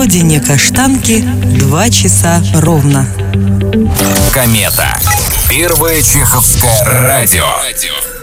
родине каштанки 2 часа ровно. Комета. Первое чеховское радио.